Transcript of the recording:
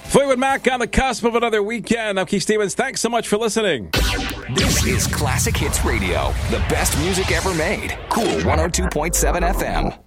Fleetwood Mac on the cusp of another weekend. I'm Keith Stevens. Thanks so much for listening. This is Classic Hits Radio, the best music ever made. Cool 102.7 FM.